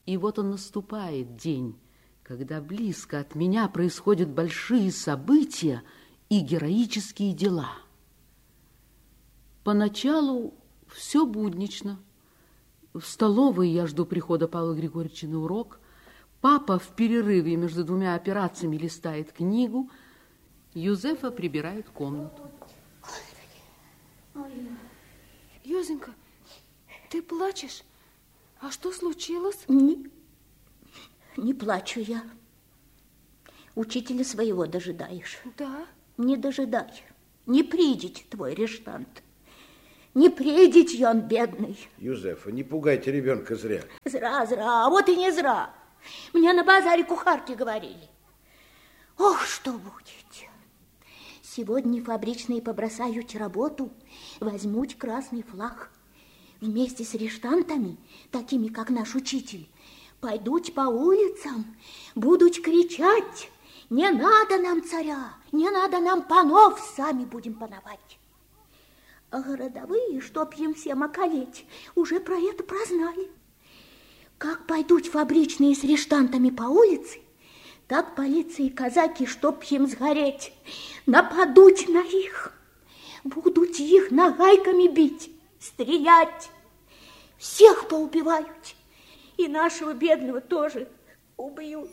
И вот он наступает день, когда близко от меня происходят большие события и героические дела. Поначалу все буднично. В столовой я жду прихода Павла Григорьевича на урок. Папа в перерыве между двумя операциями листает книгу. Юзефа прибирает комнату. Юзенька, ты плачешь? А что случилось? Не плачу я. Учителя своего дожидаешь. Да. Не дожидай. Не придет твой рештант. Не придет он, бедный. Юзефа, не пугайте ребенка зря. Зра, а вот и не зра. Мне на базаре кухарки говорили. Ох, что будет. Сегодня фабричные побросают работу, возьмут красный флаг. Вместе с рештантами, такими, как наш учитель, пойдут по улицам, будут кричать: не надо нам царя, не надо нам панов, сами будем пановать. А городовые, чтоб им всем околеть, уже про это прознали. Как пойдут фабричные с рештантами по улице, так полиция и казаки, чтоб им сгореть, нападут на их, будут их нагайками бить, стрелять, всех поубивают, и нашего бедного тоже убьют.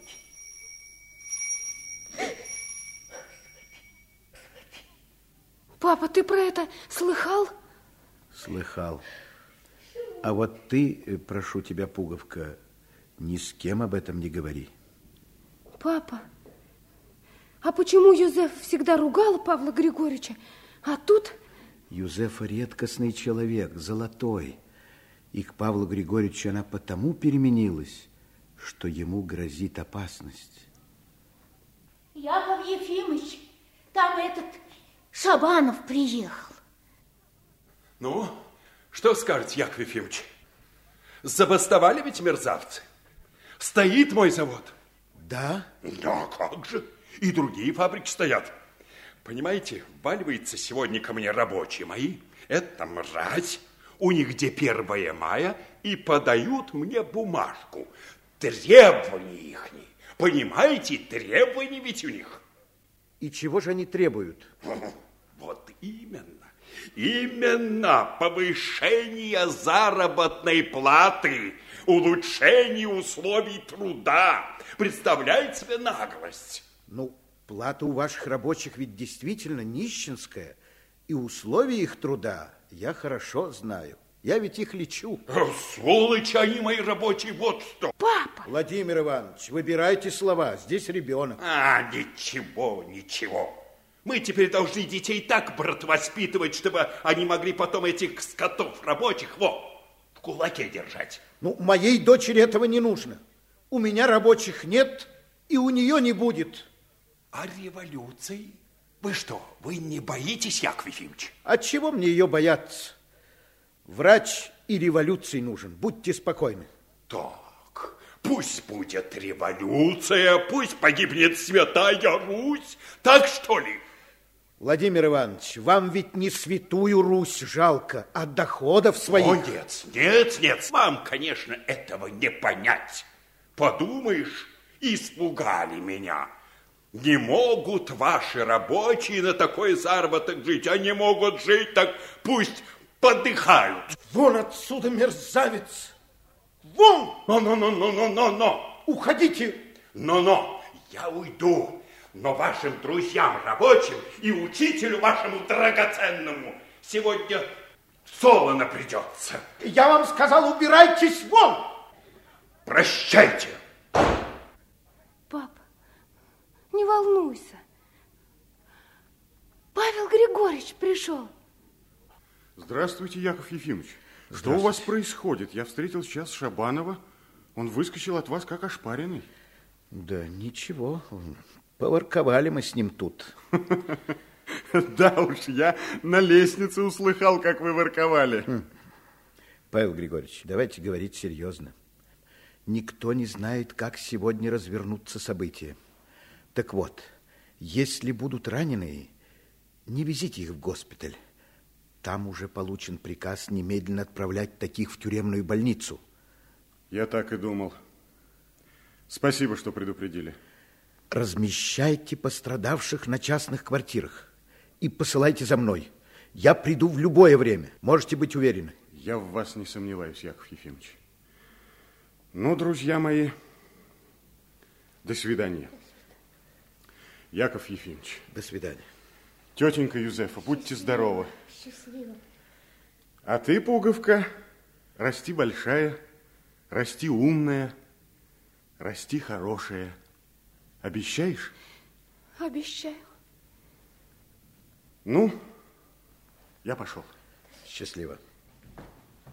Папа, ты про это слыхал? Слыхал. А вот ты, прошу тебя, Пуговка, ни с кем об этом не говори. Папа, а почему Юзеф всегда ругал Павла Григорьевича, а тут... Юзефа редкостный человек, золотой. И к Павлу Григорьевичу она потому переменилась, что ему грозит опасность. Яков Ефимович, там этот Шабанов приехал. Ну, что скажете, Яков Ефимович? Забастовали ведь мерзавцы? Стоит мой завод. Да? Да, как же. И другие фабрики стоят. Понимаете, вваливаются сегодня ко мне рабочие мои. Это мразь. У них где 1 мая, и подают мне бумажку. Требования ихние. Понимаете, требования ведь у них. И чего же они требуют? Вот именно. Именно повышение заработной платы, улучшение условий труда. Представляете себе наглость? Ну, плата у ваших рабочих ведь действительно нищенская, и условия их труда я хорошо знаю. Я ведь их лечу. Сволочи они, мои рабочие, вот что. Папа! Владимир Иванович, выбирайте слова, здесь ребенок. Ничего, ничего. Мы теперь должны детей так, брат, воспитывать, чтобы они могли потом этих скотов рабочих, в кулаке держать. Ну, моей дочери этого не нужно. У меня рабочих нет, и у нее не будет. А революции? Вы что, вы не боитесь, Яков Ефимович? От чего мне ее бояться? Врач и революции нужен, будьте спокойны. Так, пусть будет революция, пусть погибнет святая Русь, так что ли? Владимир Иванович, вам ведь не святую Русь жалко, а доходов своих. О, нет, вам, конечно, этого не понять. Подумаешь, испугали меня. Не могут ваши рабочие на такой заработок жить, они могут жить, так пусть подыхают. Вон отсюда, мерзавец! Вон! Но! Уходите! Но! Я уйду, но вашим друзьям рабочим и учителю вашему драгоценному сегодня солоно придется. Я вам сказал, убирайтесь вон! Прощайте! Папа, не волнуйся. Павел Григорьевич пришел. Здравствуйте, Яков Ефимович. Что у вас происходит? Я встретил сейчас Шабанова. Он выскочил от вас, как ошпаренный. Да ничего, поворковали мы с ним тут. Да уж, я на лестнице услыхал, как вы ворковали. Павел Григорьевич, давайте говорить серьезно. Никто не знает, как сегодня развернутся события. Так вот, если будут раненые, не везите их в госпиталь. Там уже получен приказ немедленно отправлять таких в тюремную больницу. Я так и думал. Спасибо, что предупредили. Размещайте пострадавших на частных квартирах и посылайте за мной. Я приду в любое время, можете быть уверены. Я в вас не сомневаюсь, Яков Ефимович. Ну, друзья мои, до свидания. Яков Ефимович. До свидания. Тетенька Юзефа, будьте здоровы. Счастливо. А ты, Пуговка, расти большая, расти умная, расти хорошая. Обещаешь? Обещаю. Ну, я пошел. Счастливо.